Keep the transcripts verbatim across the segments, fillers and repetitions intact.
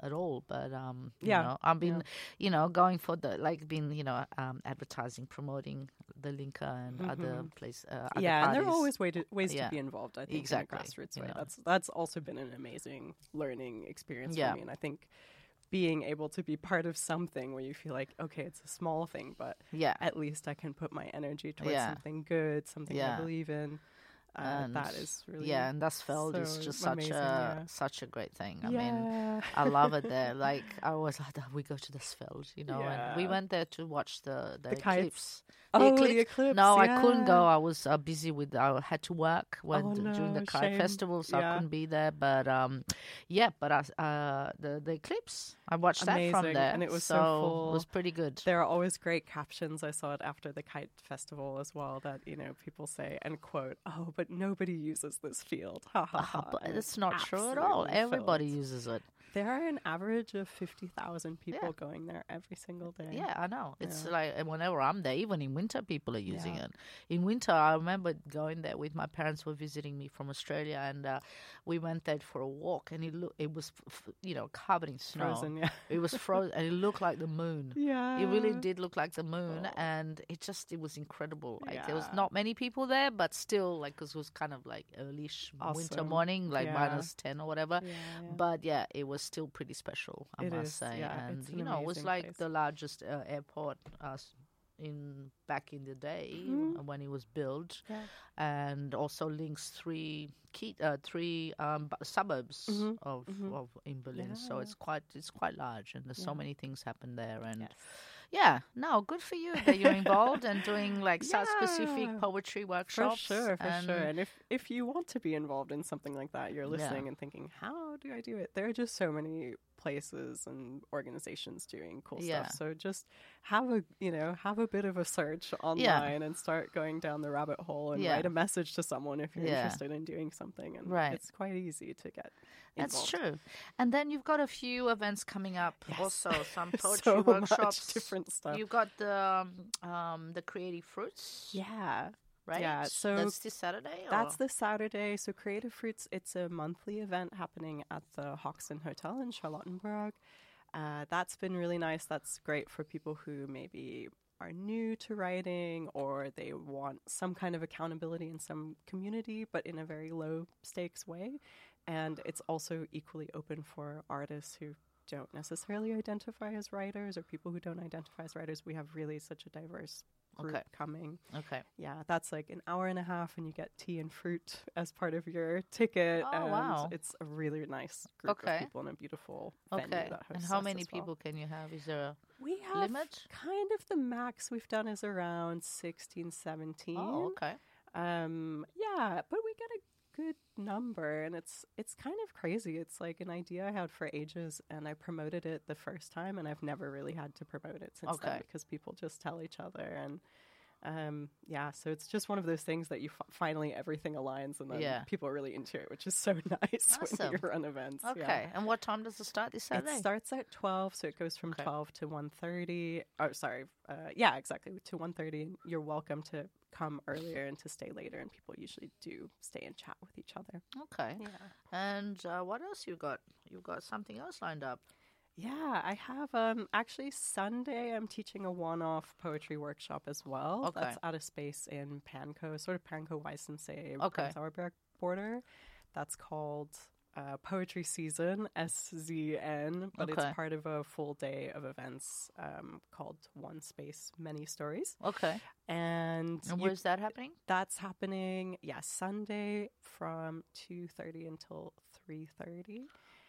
at all. But um, you Yeah. know, I've been, Yeah. you know, going for the like, been, you know, um, advertising, promoting the Linka and other place, uh, other Yeah, and parties. there are always way to, ways Yeah. to be involved, I think, Exactly, in a grassroots you way. know. That's that's also been an amazing learning experience Yeah. for me. And I think being able to be part of something where you feel like, okay, it's a small thing, but Yeah. at least I can put my energy towards Yeah. something good, something Yeah. I believe in. Uh, And that is really yeah, and Das Feld is so just such amazing, a yeah. such a great thing. I yeah. mean, I love it there. Like I always like, "Oh, we go to Das Feld, you know, and we Yeah. went there to watch the the, The eclipse. kites. Oh, the eclipse, No, I couldn't go. yeah. I was uh, busy with. I had to work when Oh, during the no, kite shame. festival, so I Yeah. couldn't be there. But um, yeah, but I, uh, the the eclipse, I watched that from Amazing, there, and it was so so full. it was pretty good. There are always great captions. I saw it after the kite festival as well that, you know, people say, and quote, oh, but nobody uses this field. Ha ha Uh, ha. but And it's not true at all. absolutely Everybody filled. uses it. There are an average of fifty thousand people Yeah. going there every single day. Yeah, I know. It's Yeah. like and whenever I'm there, even in winter, people are using Yeah. it. In winter, I remember going there with my parents were visiting me from Australia, and uh, we went there for a walk, and it look it was f- f- you know covered in snow. Frozen, yeah. It was frozen, and it looked like the moon. Yeah. It really did look like the moon, Oh. and it just it was incredible. Like there was Yeah. not many people there, but still, like 'cause it was kind of like early-ish winter Awesome. morning, like Yeah. minus ten or whatever. Yeah, yeah. But yeah, it was still pretty special, I It must is, say. yeah, And it's an you know, it was amazing like place. the largest uh, airport uh, s- in back in the day Mhm. when it was built, Yeah. and also links three key, uh, three um, bu- suburbs Mhm, of, mhm. of in Berlin. So Yeah. it's quite it's quite large, and there's so Yeah. many things happen there. And Yes. yeah, no, good for you that you're involved and doing like site specific Yeah. poetry For workshops. sure, for and sure. And if if you want to be involved in something like that, you're Yeah. listening and thinking, how do I do it? There are just so many places and organizations doing cool Yeah. stuff. So just have a you know have a bit of a search online and start going down the rabbit hole and Yeah. write a message to someone if you're Yeah. interested in doing something. And Right. it's quite easy to get That's involved. true. And then you've got a few events coming up Yes. also, some There's poetry so much workshops. different stuff. You've got the um, um the Creative Fruits, Yeah. right? yeah, so that's this Saturday. That's or? this Saturday. So Creative Fruits, it's a monthly event happening at the Hoxton Hotel in Charlottenburg. Uh, that's been really nice. That's great for people who maybe are new to writing or they want some kind of accountability in some community, but in a very low stakes way. And it's also equally open for artists who don't necessarily identify as writers or people who don't identify as writers. We have really such a diverse group Okay. coming. Okay. Yeah, that's like an hour and a half, and you get tea and fruit as part of your ticket. Oh, and wow. It's a really nice group Okay. of people in a beautiful venue Okay. that And hosts how us many as well. people can you have? Is there a We have limit? kind of the max we've done is around sixteen, seventeen. Oh, okay. Um, yeah, but we get a good number, and it's it's kind of crazy. It's like an idea I had for ages, and I promoted it the first time, and I've never really had to promote it since Okay. then because people just tell each other, and um, yeah, so it's just one of those things that you f- finally everything aligns, and then Yeah. people are really into it, which is so nice when Awesome. you run events. Okay. yeah. And what time does it start this Saturday? It starts at twelve, so it goes from Okay. twelve to one thirty. Oh, sorry. Uh, yeah, exactly, to one thirty. You're welcome to come earlier and to stay later, and people usually do stay and chat with each other. Okay. Yeah. And uh, what else you got? You've got something else lined up. Yeah, I have um actually Sunday I'm teaching a one-off poetry workshop as well. Okay. That's at a space in Pankow, sort of Pankow Weissensee, Okay. Prenzlauer border. That's called uh, Poetry Season, S Z N, but Okay. it's part of a full day of events um, called One Space, Many Stories. Okay. And, And you- where's that happening? that's happening, yeah, Sunday from two thirty until three thirty.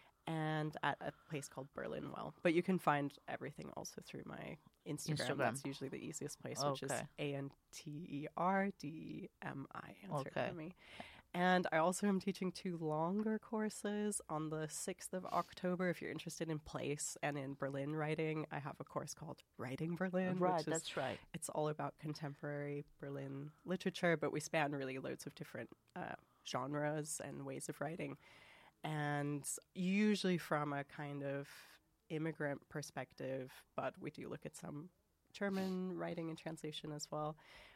And at a place called Berlin Well. But you can find everything also through my Instagram. Instagram. That's usually the easiest place, which is Okay. A N T E R D E M I. Answer Okay. for me. And I also am teaching two longer courses on the sixth of October. If you're interested in place and in Berlin writing, I have a course called Writing Berlin. Right, which is, that's right. It's all about contemporary Berlin literature, but we span really loads of different uh, genres and ways of writing. And usually from a kind of immigrant perspective, but we do look at some German writing and translation as well.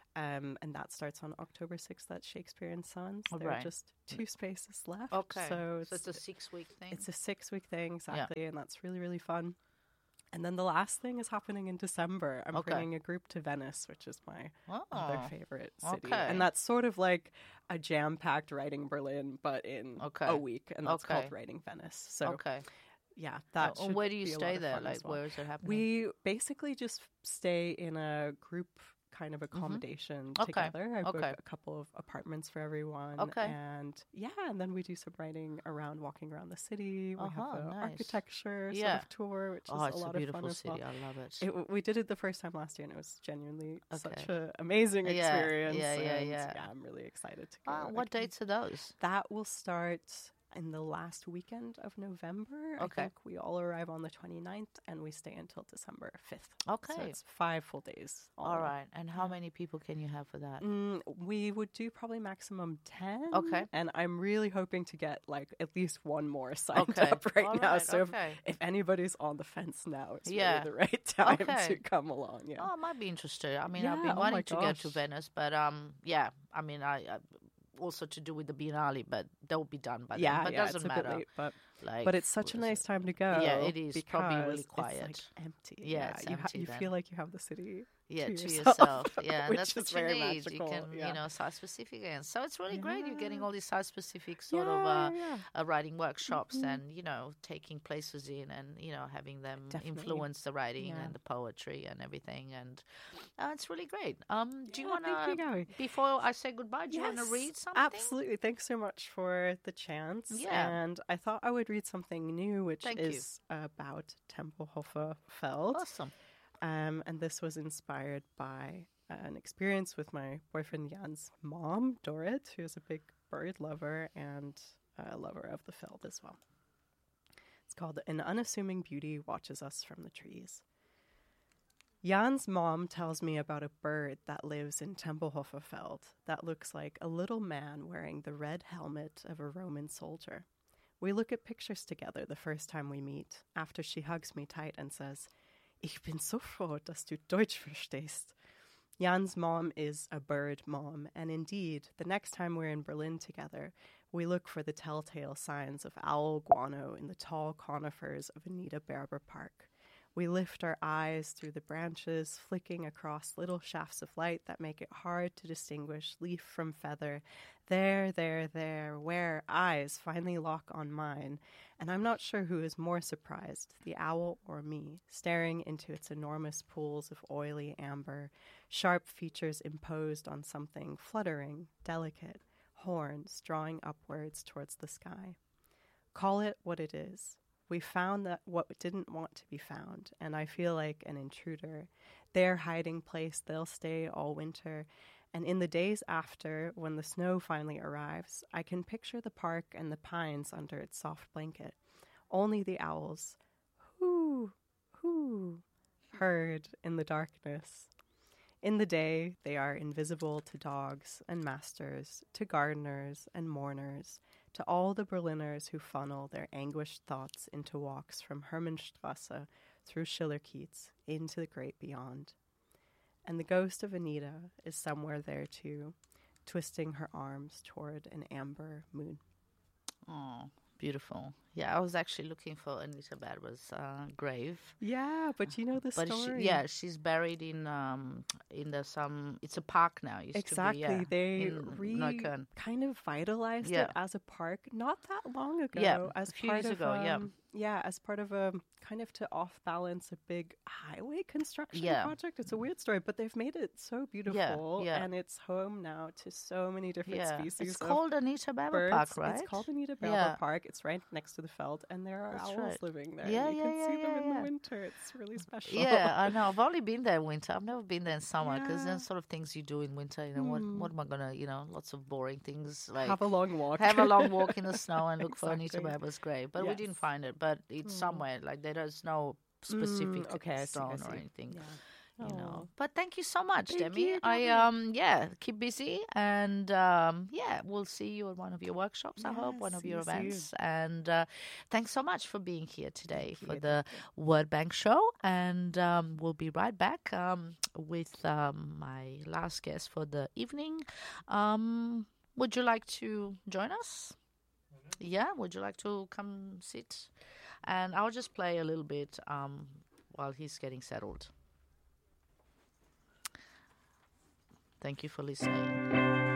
Um, and that starts on October sixth at Shakespeare and Sons. Oh, there right. are just two spaces left. Okay. So So it's, it's a six-week thing? it's a six-week thing, exactly, and that's really, really fun. And then the last thing is happening in December. I'm Okay. bringing a group to Venice, which is my Oh, other favorite city. okay. And that's sort of like a jam-packed Writing Berlin, but in Okay. a week, and that's Okay. called Writing Venice. So okay. yeah, that Uh, should where do you be a lot stay of there? fun as Like, well. where is it happening? We basically just stay in a group kind of accommodation Okay. together. I book Okay. a couple of apartments for everyone. Okay. And yeah, and then we do some writing around, walking around the city. We Uh-huh, have an nice. architecture Yeah. sort of tour, which oh, is it's a a lot of beautiful fun as city. well. I love it. It, we did it the first time last year, and it was genuinely such Okay. an amazing Yeah, experience. yeah, yeah, and yeah. I'm really excited to go. Ah, what again. dates are those? That will start in the last weekend of November. I Okay. think we all arrive on the twenty-ninth, and we stay until December fifth. Okay. So it's five full days. All in. right. And how many people can you have for that? Mm, we would do probably maximum ten. Okay. And I'm really hoping to get like at least one more signed Okay. up right All now. right, So okay. if, if anybody's on the fence now, it's Yeah. really the right time Okay. to come along. Yeah. Oh, I might be interested. I mean, Yeah, I've been oh wanting my to go to gosh. Venice, but um, yeah. I mean, I, I also to do with the Biennale, but that will be done by yeah, then. But yeah, doesn't it's a matter. bit late, but Like, but it's such a was nice it- time to go. Yeah, it is. Probably really because quiet. It's like empty. Yeah, it's you, empty you then. feel like you have the city. Yeah, to to yourself, yourself. Yeah, which that's is what you very need. magical, You can, yeah. you know, site specific, and so it's really great. You're getting Yeah. all these site specific sort yeah, of uh, yeah. uh, writing workshops, Mhm. and you know, taking places in, and you know, having them Definitely. influence the writing Yeah. and the poetry and everything, and uh, it's really great. Um, do you Yeah, want thank you, to? Gabby. Before I say goodbye, do you want to Yes, read something? Absolutely. Thanks so much for the chance. Yeah. And I thought I would read something new, which Thank you. is about Tempelhofer Feld. Awesome. Um, and this was inspired by an experience with my boyfriend Jan's mom, Dorit, who is a big bird lover and a lover of the Feld as well. It's called An Unassuming Beauty Watches Us from the Trees. Jan's mom tells me about a bird that lives in Tempelhofer Feld that looks like a little man wearing the red helmet of a Roman soldier. We look at pictures together the first time we meet, after she hugs me tight and says, "Ich bin so froh, dass du Deutsch verstehst." Jan's mom is a bird mom, and indeed, the next time we're in Berlin together, we look for the telltale signs of owl guano in the tall conifers of Anita Berber Park. We lift our eyes through the branches, flicking across little shafts of light that make it hard to distinguish leaf from feather. There, there, there, where eyes finally lock on mine, and I'm not sure who is more surprised, the owl or me, staring into its enormous pools of oily amber, sharp features imposed on something fluttering, delicate, horns drawing upwards towards the sky. Call it what it is. We found that what didn't want to be found, and I feel like an intruder. Their hiding place, they'll stay all winter, and in the days after, when the snow finally arrives, I can picture the park and the pines under its soft blanket. Only the owls, hoo, hoo, heard in the darkness. In the day, they are invisible to dogs and masters, to gardeners and mourners, to all the Berliners who funnel their anguished thoughts into walks from Hermannstrasse through Schillerkiez into the great beyond. And the ghost of Anita is somewhere there too, twisting her arms toward an amber moon. Oh, beautiful. Yeah, I was actually looking for Anita Berber's uh, grave. Yeah, but you know the But story. she, yeah, she's buried in um in the some. It's a park now. It used Exactly. To be, yeah, they in re Neukölln. kind of vitalized Yeah. it as a park not that long ago. Yeah, as a few part years of, ago, yeah. um, yeah, as part of a kind of to off balance a big highway construction Yeah. project. It's a weird story, but they've made it so beautiful, yeah. and it's home now to so many different Yeah, species. it's of called Anita Berber birds. Park, right? It's called Anita Berber Yeah. Park. It's right next to the Feld, and there are That's owls right. living there. Yeah, and you yeah, can yeah, see them yeah, in yeah. the winter. It's really special. Yeah, I know. I've only been there in winter. I've never been there in summer because Yeah. there's sort of things you do in winter. You know, what Mm. what am I gonna? You know, lots of boring things like Have a long walk. have a long walk in the snow and look for Anita Exactly. Berber's grave. But we Yes. didn't find it. But it's Mm. somewhere like there is no specific Mm, okay, I see, I stone or see. anything. Yeah. You know, Oh. but thank you so much, Thank Demi. you, I Demi. um yeah, keep busy, and um yeah, we'll see you at one of your workshops. I hope Yes, one of see your you soon. events. And uh, thanks so much for being here today Thank for you, the thank Word Bank show. And um, we'll be right back um with um my last guest for the evening. Um, would you like to join us? Yeah, would you like to come sit? And I'll just play a little bit um while he's getting settled. Thank you for listening.